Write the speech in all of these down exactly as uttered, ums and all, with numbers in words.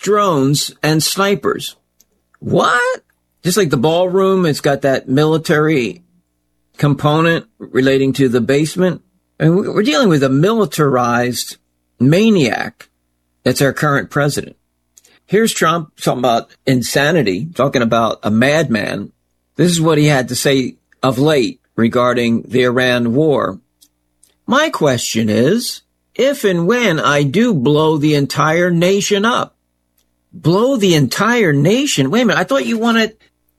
drones and snipers. What? Just like the ballroom, it's got that military component relating to the basement. And we're dealing with a militarized maniac. That's our current president. Here's Trump talking about insanity, talking about a madman. This is what he had to say of late regarding the Iran war. My question is, if and when I do blow the entire nation up, blow the entire nation? Wait a minute, I thought you wanted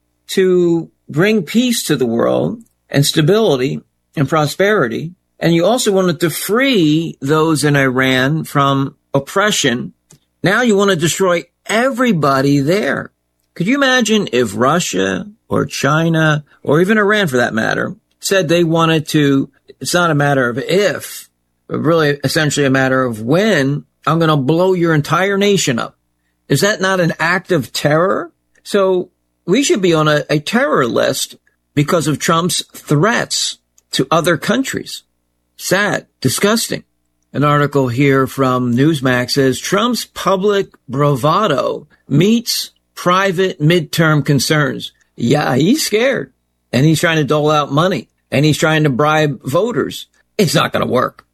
to bring peace to the world and stability and prosperity. And you also wanted to free those in Iran from oppression. Now you want to destroy everybody there. Could you imagine if Russia or China or even Iran, for that matter, said they wanted to, it's not a matter of if, but really essentially a matter of when, I'm going to blow your entire nation up. Is that not an act of terror? So we should be on a, a terror list because of Trump's threats to other countries. Sad, disgusting. An article here from Newsmax says Trump's public bravado meets private midterm concerns. Yeah, he's scared. And he's trying to dole out money. And he's trying to bribe voters. It's not going to work.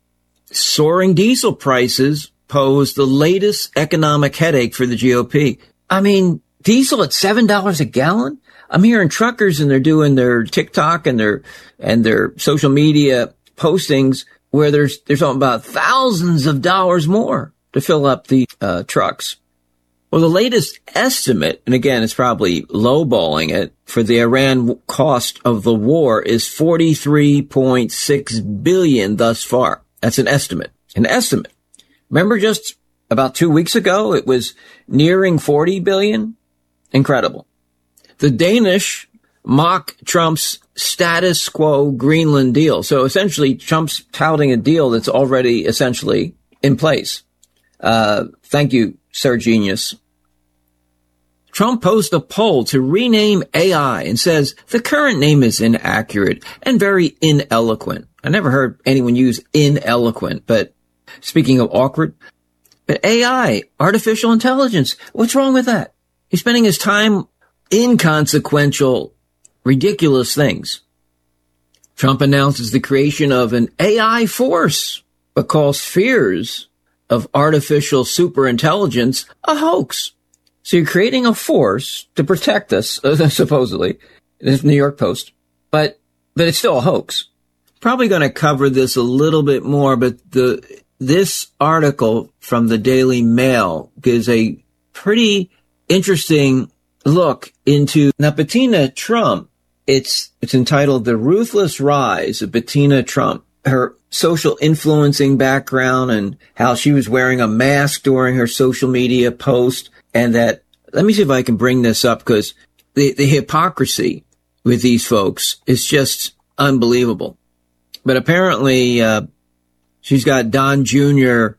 Soaring diesel prices pose the latest economic headache for the G O P. I mean, diesel at seven dollars a gallon? I'm hearing truckers and they're doing their TikTok and their and their social media postings where there's they're talking about thousands of dollars more to fill up the uh, trucks. Well, the latest estimate, and again, it's probably lowballing it, for the Iran cost of the war is forty-three point six billion dollars thus far. That's an estimate. An estimate. Remember just about two weeks ago, it was nearing forty billion dollars? Incredible. The Danish mock Trump's status quo Greenland deal. So essentially, Trump's touting a deal that's already essentially in place. Uh, thank you, Sir Genius. Trump posted a poll to rename A I and says the current name is inaccurate and very ineloquent. I never heard anyone use ineloquent, but speaking of awkward, but A I, artificial intelligence, what's wrong with that? He's spending his time inconsequential, ridiculous things. Trump announces the creation of an A I force, but calls fears of artificial superintelligence a hoax. So you're creating a force to protect us, uh, supposedly. This is New York Post. But, but it's still a hoax. Probably going to cover this a little bit more, but the, this article from the Daily Mail gives a pretty interesting look into, now Bettina Trump, it's, it's entitled The Ruthless Rise of Bettina Trump. Her social influencing background and how she was wearing a mask during her social media post. And that, let me see if I can bring this up, because the, the hypocrisy with these folks is just unbelievable. But apparently, uh, she's got Don Junior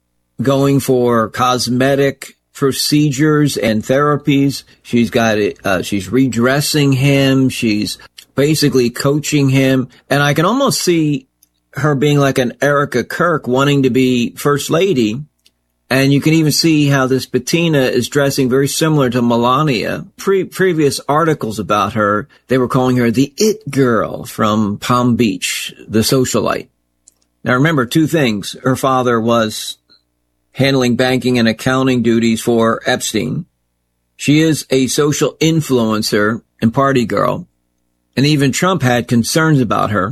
going for cosmetic procedures and therapies. She's got it, uh, she's redressing him. She's basically coaching him. And I can almost see her being like an Erica Kirk wanting to be first lady. And you can even see how this Bettina is dressing very similar to Melania. Pre- previous articles about her, they were calling her the it girl from Palm Beach, the socialite. Now remember two things. Her father was handling banking and accounting duties for Epstein. She is a social influencer and party girl. And even Trump had concerns about her.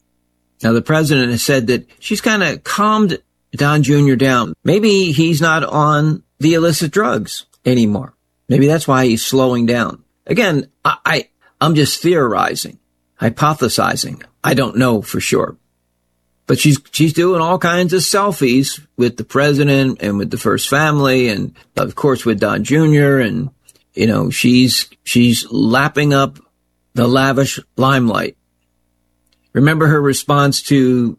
Now the president has said that she's kind of calmed Don Junior down. Maybe he's not on the illicit drugs anymore. Maybe that's why he's slowing down. Again, I, I, I'm just theorizing, hypothesizing. I don't know for sure. But she's, she's doing all kinds of selfies with the president and with the first family and of course with Don Junior And, you know, she's, she's lapping up the lavish limelight. Remember her response to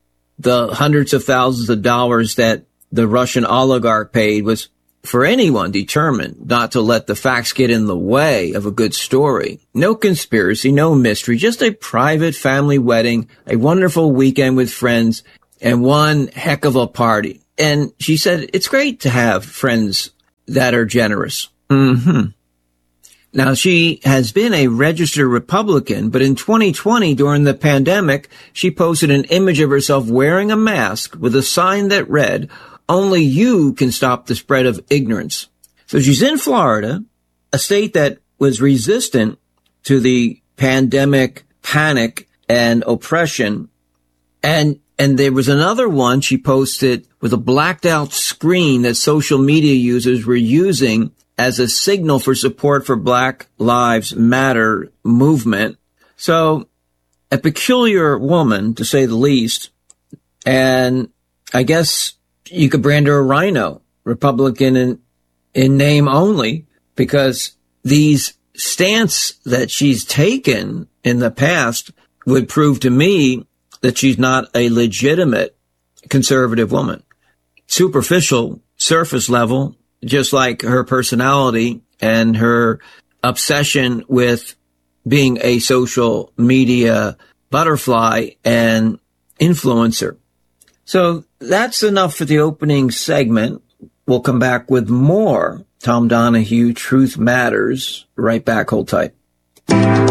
the hundreds of thousands of dollars that the Russian oligarch paid was for anyone determined not to let the facts get in the way of a good story. No conspiracy, no mystery, just a private family wedding, a wonderful weekend with friends, and one heck of a party. And she said, it's great to have friends that are generous. Mm-hmm. Now, she has been a registered Republican, but in twenty twenty, during the pandemic, she posted an image of herself wearing a mask with a sign that read, "Only you can stop the spread of ignorance." So she's in Florida, a state that was resistant to the pandemic panic and oppression. And, and there was another one she posted with a blacked out screen that social media users were using as a signal for support for Black Lives Matter movement. So a peculiar woman, to say the least. And I guess you could brand her a rhino, Republican in, in name only, because these stance that she's taken in the past would prove to me that she's not a legitimate conservative woman. Superficial, surface level, just like her personality and her obsession with being a social media butterfly and influencer. So that's enough for the opening segment. We'll come back with more Tom Donahue, Truth Matters. Right back, hold tight.